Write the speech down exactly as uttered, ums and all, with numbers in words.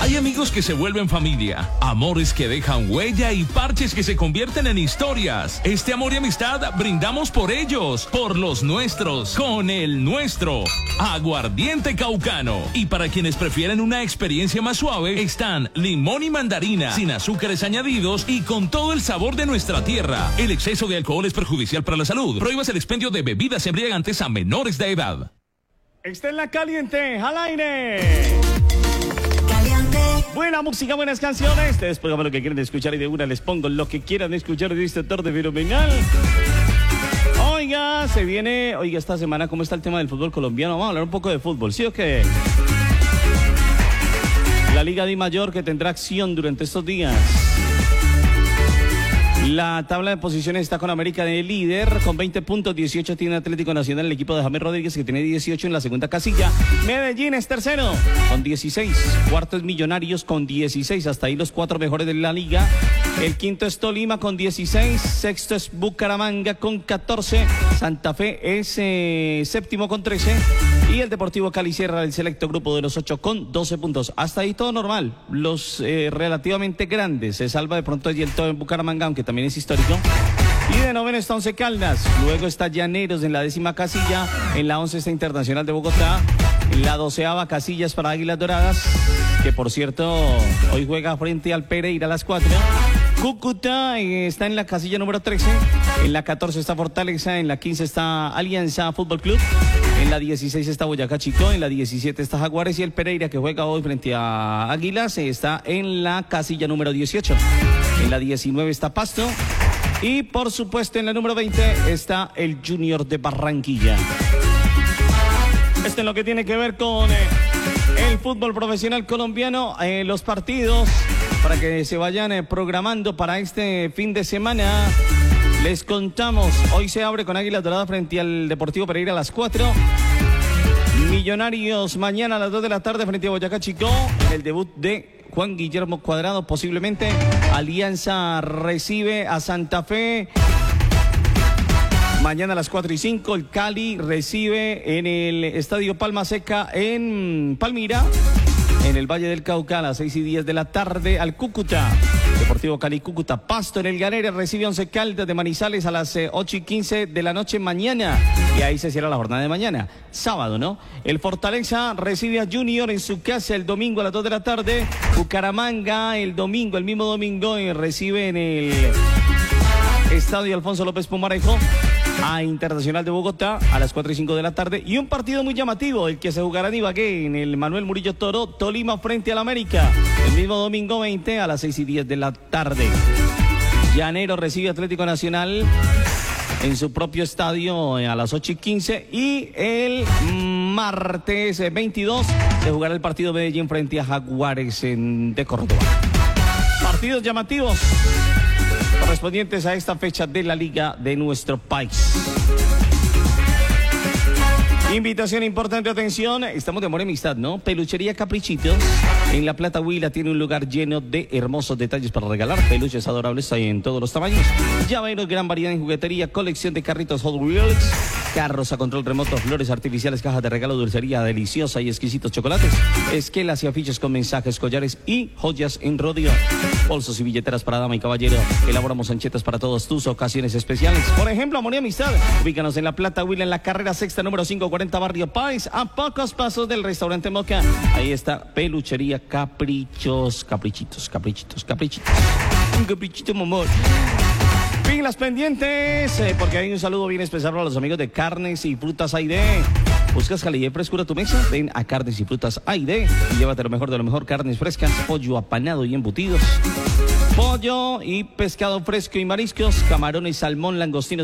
Hay amigos que se vuelven familia, amores que dejan huella y parches que se convierten en historias. Este amor y amistad brindamos por ellos, por los nuestros, con el nuestro. Aguardiente Caucano. Y para quienes prefieren una experiencia más suave, están limón y mandarina, sin azúcares añadidos y con todo el sabor de nuestra tierra. El exceso de alcohol es perjudicial para la salud. Prohíbas el expendio de bebidas embriagantes a menores de edad. Está en la caliente, al aire. Buena música, buenas canciones. Ustedes pongan lo que quieren escuchar y de una les pongo lo que quieran escuchar de esta tarde fenomenal. Oiga, se viene, oiga, esta semana, ¿cómo está el tema del fútbol colombiano? Vamos a hablar un poco de fútbol, ¿sí o qué? La Liga Di Mayor que tendrá acción durante estos días. La tabla de posiciones está con América de líder, con veinte puntos, dieciocho tiene Atlético Nacional, el equipo de James Rodríguez que tiene dieciocho en la segunda casilla. Medellín es tercero, con dieciséis, cuarto es Millonarios con dieciséis, hasta ahí los cuatro mejores de la liga. El quinto es Tolima con dieciséis, sexto es Bucaramanga con catorce, Santa Fe es eh, séptimo con trece y el Deportivo Cali cierra el selecto grupo de los ocho con doce puntos. Hasta ahí todo normal, los eh, relativamente grandes, se salva de pronto allí el todo en Bucaramanga, aunque también es histórico. Y de noveno está Once Caldas, luego está Llaneros en la décima casilla, en la once está Internacional de Bogotá, en la doceava casilla es para Águilas Doradas, que por cierto hoy juega frente al Pereira a las cuatro. Cúcuta eh, está en la casilla número trece, en la catorce está Fortaleza, en la quince está Alianza Fútbol Club, en la dieciséis está Boyacá Chico, en la diecisiete está Jaguares y el Pereira que juega hoy frente a Águilas está en la casilla número dieciocho. En la diecinueve está Pasto y por supuesto en la número veinte está el Junior de Barranquilla. Esto es lo que tiene que ver con eh, el fútbol profesional colombiano, eh, los partidos para que se vayan eh, programando para este fin de semana. Les contamos, hoy se abre con Águilas Doradas frente al Deportivo Pereira a las cuatro. Millonarios mañana a las dos de la tarde frente a Boyacá Chico, el debut de Juan Guillermo Cuadrado posiblemente. Alianza recibe a Santa Fe. Mañana a las cuatro y cinco el Cali recibe en el Estadio Palma Seca en Palmira. En el Valle del Cauca a las seis y diez de la tarde al Cúcuta. Deportivo Cali Cúcuta. Pasto en el Llanera recibe Once Caldas de Manizales a las eh, ocho y quince de la noche mañana. Y ahí se cierra la jornada de mañana. Sábado, ¿no? El Fortaleza recibe a Junior en su casa el domingo a las dos de la tarde. Bucaramanga el domingo, el mismo domingo, y recibe en el Estadio Alfonso López Pumarejo a Internacional de Bogotá a las cuatro y cinco de la tarde. Y un partido muy llamativo, el que se jugará en Ibagué, en el Manuel Murillo Toro, Tolima frente al América, el mismo domingo veinte a las seis y diez de la tarde. Llanero recibe Atlético Nacional en su propio estadio a las ocho y quince. Y el martes veintidós se jugará el partido Medellín frente a Jaguares en, de Córdoba. Partidos llamativos correspondientes a esta fecha de la liga de nuestro país. Invitación importante, atención, estamos de amor y amistad, ¿no? Peluchería Caprichitos en La Plata Huila tiene un lugar lleno de hermosos detalles para regalar, peluches adorables hay en todos los tamaños, llaveros, gran variedad en juguetería, colección de carritos Hot Wheels, carros a control remoto, flores artificiales, cajas de regalo, dulcería deliciosa y exquisitos chocolates, esquelas y afiches con mensajes, collares y joyas en rodeo, bolsos y billeteras para dama y caballero. Elaboramos anchetas para todas tus ocasiones especiales. Por ejemplo, amor y amistad, ubícanos en La Plata Huila en la carrera sexta número quinientos cuarenta, Barrio Páez, a pocos pasos del restaurante Moca. Ahí está Peluchería Caprichos, caprichitos, caprichitos, caprichitos. Un caprichito, mi amor. Pilas pendientes, eh, porque hay un saludo bien especial para los amigos de Carnes y Frutas A y D. ¿Buscas calidad y frescura tu mesa? Ven a Carnes y Frutas A y D y llévate lo mejor de lo mejor, carnes frescas, pollo apanado y embutidos, pollo y pescado fresco y mariscos, camarones, salmón, langostinos.